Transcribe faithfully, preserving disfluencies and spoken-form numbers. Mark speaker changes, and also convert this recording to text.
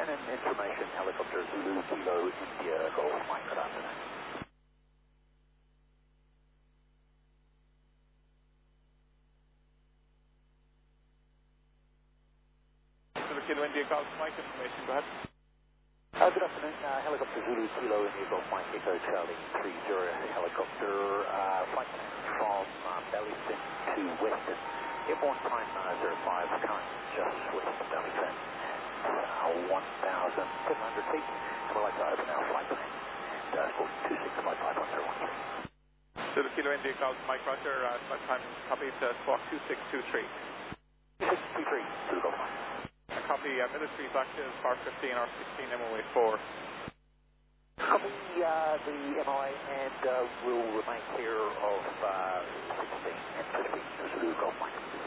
Speaker 1: Brennan Information Helicopter Zulu Kilo India Golf Mike. Good afternoon.
Speaker 2: Zulu Kilo India Golf Mike information, go ahead.
Speaker 1: Uh, good afternoon. Uh, helicopter Zulu Kilo India Golf Mike Echo Charlie three zero helicopter uh, flight plan from uh, Bellington to Western. Airborne time uh, zero five, current just west of Bellington at uh, one thousand seven hundred feet. And we'd like to open our flight plan and uh, score two six five five one zero one three.
Speaker 2: Zulu Kilo India Golf Mike Roger, uh, flight time copy to squawk two six two three.
Speaker 1: two six two three, Zulu Golf Mike.
Speaker 2: A copy, uh, military's active, R fifteen, R sixteen, M O A four.
Speaker 1: Copy uh, the M O A and uh, we'll remain clear of uh, sixteen and fifteen, Zulu Golf Mike.